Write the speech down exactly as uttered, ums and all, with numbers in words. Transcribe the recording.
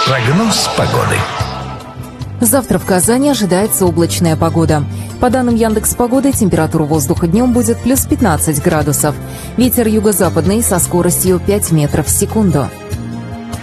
Прогноз погоды. Завтра в Казани ожидается облачная погода. По данным Яндекс.Погоды, температура воздуха днем будет плюс пятнадцать градусов. Ветер юго-западный со скоростью пять метров в секунду.